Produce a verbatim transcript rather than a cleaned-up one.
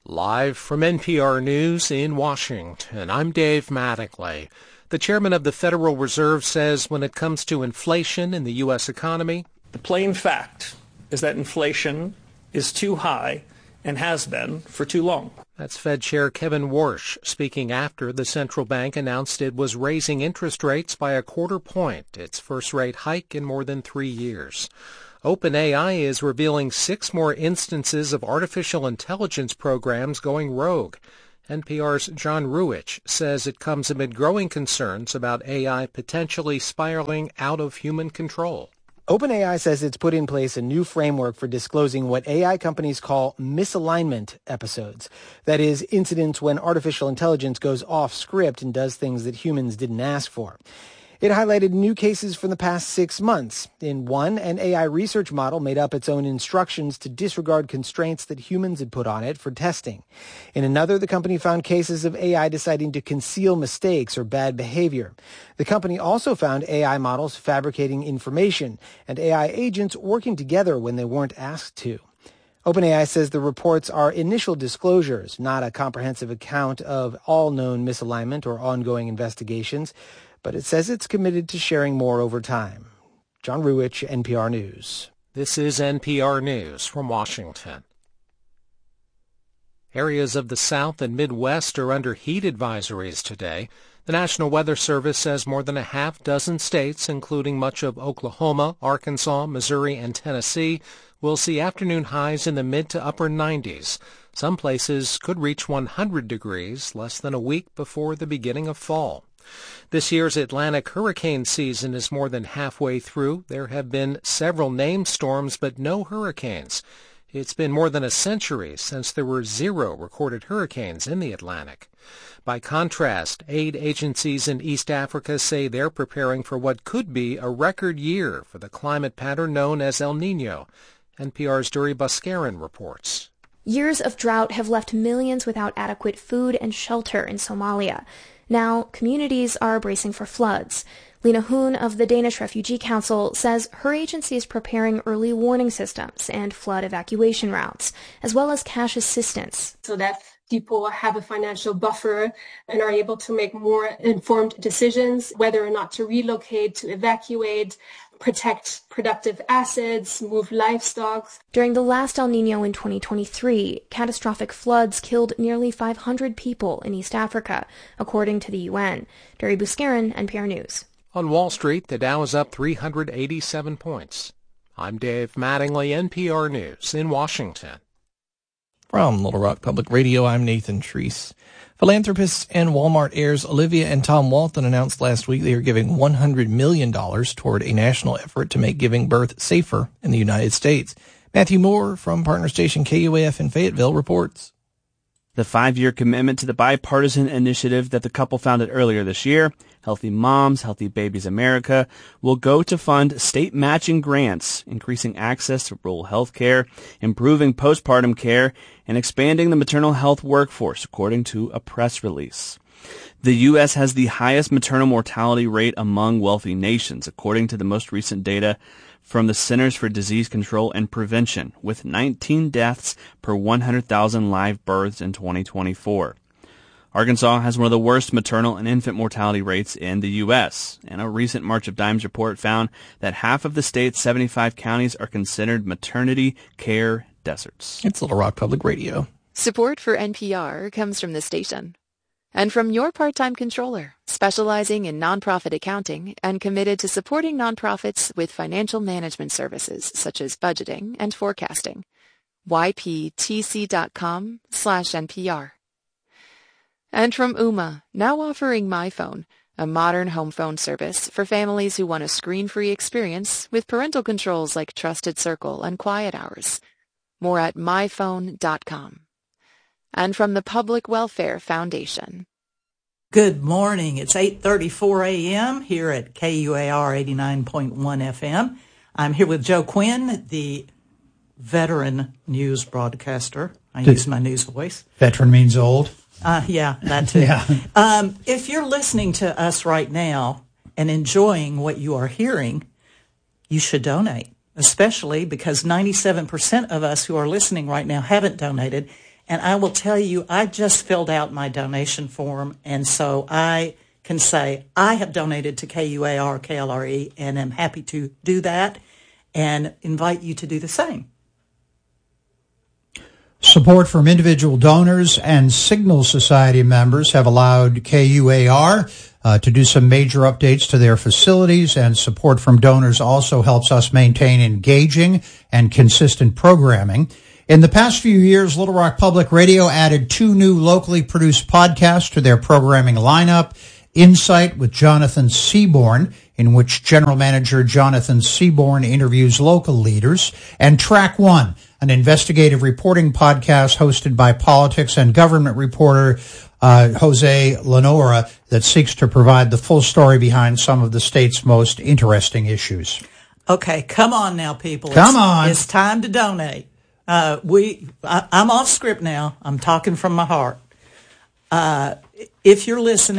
Live from N P R News in Washington, I'm Dave Mattingly. The chairman of the Federal Reserve says when it comes to inflation in the U S economy, the plain fact is that inflation is too high and has been for too long. That's Fed Chair Kevin Warsh speaking after the central bank announced it was raising interest rates by a quarter point, its first rate hike in more than three years. OpenAI is revealing six more instances of artificial intelligence programs going rogue. N P R's John Ruwitch says it comes amid growing concerns about A I potentially spiraling out of human control. OpenAI says it's put in place a new framework for disclosing what A I companies call misalignment episodes. That is, incidents when artificial intelligence goes off script and does things that humans didn't ask for. It highlighted new cases from the past six months. In one, an A I research model made up its own instructions to disregard constraints that humans had put on it for testing. In another, the company found cases of A I deciding to conceal mistakes or bad behavior. The company also found A I models fabricating information and A I agents working together when they weren't asked to. OpenAI says the reports are initial disclosures, not a comprehensive account of all known misalignment or ongoing investigations, but it says it's committed to sharing more over time. John Ruwitch, N P R News. This is N P R News from Washington. Areas of the South and Midwest are under heat advisories today. The National Weather Service says more than a half dozen states, including much of Oklahoma, Arkansas, Missouri, and Tennessee, will see afternoon highs in the mid to upper nineties. Some places could reach one hundred degrees less than a week before the beginning of fall. This year's Atlantic hurricane season is more than halfway through. There have been several named storms, but no hurricanes. It's been more than a century since there were zero recorded hurricanes in the Atlantic. By contrast, aid agencies in East Africa say they're preparing for what could be a record year for the climate pattern known as El Niño. N P R's Duri Buskarin reports. Years of drought have left millions without adequate food and shelter in Somalia. Now, communities are bracing for floods. Lena Hoon of the Danish Refugee Council says her agency is preparing early warning systems and flood evacuation routes, as well as cash assistance. So that people have a financial buffer and are able to make more informed decisions, whether or not to relocate, to evacuate, protect productive assets, move livestock. During the last El Niño in twenty twenty-three, catastrophic floods killed nearly five hundred people in East Africa, according to the U N. Duri Buskarin, N P R News. On Wall Street, the Dow is up three hundred eighty-seven points. I'm Dave Mattingly, N P R News in Washington. From Little Rock Public Radio, I'm Nathan Treese. Philanthropists and Walmart heirs Olivia and Tom Walton announced last week they are giving one hundred million dollars toward a national effort to make giving birth safer in the United States. Matthew Moore from partner station K U A F in Fayetteville reports. The five-year commitment to the bipartisan initiative that the couple founded earlier this year, Healthy Moms, Healthy Babies America, will go to fund state matching grants, increasing access to rural health care, improving postpartum care, and expanding the maternal health workforce, according to a press release. The U S has the highest maternal mortality rate among wealthy nations, according to the most recent data from the Centers for Disease Control and Prevention, with nineteen deaths per one hundred thousand live births in twenty twenty-four. Arkansas has one of the worst maternal and infant mortality rates in the U S, and a recent March of Dimes report found that half of the state's seventy-five counties are considered maternity care deserts. It's Little Rock Public Radio. Support for N P R comes from the station and from your part-time controller, specializing in nonprofit accounting and committed to supporting nonprofits with financial management services such as budgeting and forecasting. Y P T C dot com slash N P R. And from Ooma, now offering MyPhone, a modern home phone service for families who want a screen-free experience with parental controls like Trusted Circle and Quiet Hours. More at my phone dot com. And from the Public Welfare Foundation. Good morning. It's eight thirty-four a.m. here at K U A R eighty-nine point one F M. I'm here with Joe Quinn, the veteran news broadcaster. I Did, use my news voice. Veteran means old. Uh, yeah, that too. yeah. Um, if you're listening to us right now and enjoying what you are hearing, you should donate, especially because ninety-seven percent of us who are listening right now haven't donated. And I will tell you, I just filled out my donation form, and so I can say I have donated to K U A R, K L R E, and am happy to do that and invite you to do the same. Support from individual donors and Signal Society members have allowed K U A R uh, to do some major updates to their facilities, and support from donors also helps us maintain engaging and consistent programming. In the past few years, Little Rock Public Radio added two new locally produced podcasts to their programming lineup: Insight with Jonathan Seaborn, in which General Manager Jonathan Seaborn interviews local leaders, and Track One, an investigative reporting podcast hosted by politics and government reporter uh, Jose Lenora that seeks to provide the full story behind some of the state's most interesting issues. Okay, come on now, people. Come it's, on. It's time to donate. Uh, we, I, I'm off script now. I'm talking from my heart. Uh, if you're listening,